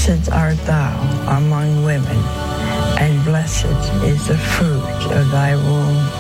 Blessed art thou among women, and blessed is the fruit of thy womb.